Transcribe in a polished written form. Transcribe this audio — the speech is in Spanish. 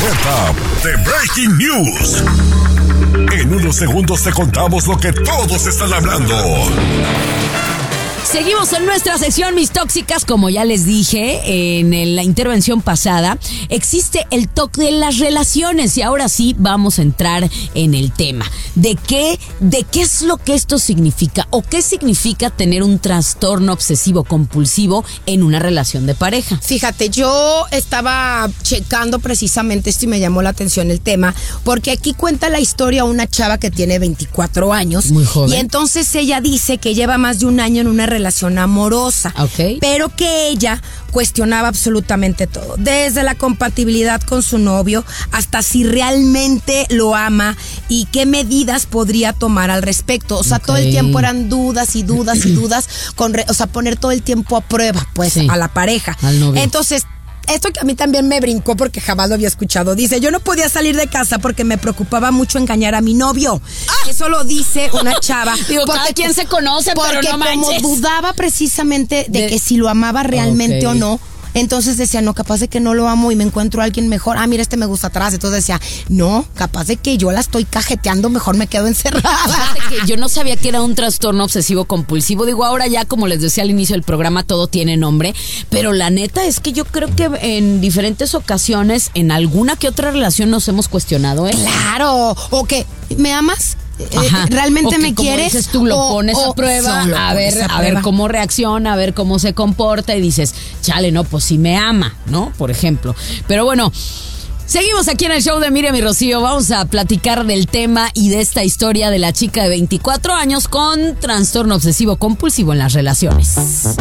alerta de Breaking News. En unos segundos te contamos lo que todos están hablando. Seguimos en nuestra sección Mis Tóxicas, como ya les dije en la intervención pasada, existe el TOC de las relaciones y ahora sí vamos a entrar en el tema. ¿De qué es lo que esto significa o qué significa tener un trastorno obsesivo compulsivo en una relación de pareja? Fíjate, yo estaba checando precisamente esto y me llamó la atención el tema, porque aquí cuenta la historia una chava que tiene 24 años. Muy joven. Y entonces ella dice que lleva más de un año en una relación amorosa, Okay. pero que ella cuestionaba absolutamente todo, desde la compatibilidad con su novio hasta si realmente lo ama y qué medidas podría tomar al respecto. O sea, Okay. todo el tiempo eran dudas y dudas y dudas, o sea, poner todo el tiempo a prueba, pues, Sí. a la pareja. Al novio. Entonces, esto que a mí también me brincó porque jamás lo había escuchado. Dice, yo no podía salir de casa porque me preocupaba mucho engañar a mi novio. Eso lo dice una chava. Digo, cada quien se conoce, pero porque no manches. como dudaba precisamente de que si lo amaba realmente Ok. o no, entonces decía, no, capaz de que no lo amo y me encuentro a alguien mejor. Ah, mira, este me gusta atrás. Entonces decía, no, capaz de que yo la estoy cajeteando, mejor me quedo encerrada. Fíjate que yo no sabía que era un trastorno obsesivo compulsivo. Digo, ahora ya, como les decía al inicio del programa, todo tiene nombre. Pero la neta es que yo creo que en diferentes ocasiones, en alguna que otra relación nos hemos cuestionado, ¿eh? Claro. O que, ¿me amas? Ajá. ¿Realmente O que, me como quieres? dices tú, lo pones a prueba, solo a pones ver prueba. cómo reacciona, a ver cómo se comporta y dices, chale, no, pues sí me ama, ¿no? Por ejemplo. Pero bueno, seguimos aquí en el show de Miriam y Rocío. Vamos a platicar del tema y de esta historia de la chica de 24 años con trastorno obsesivo compulsivo en las relaciones.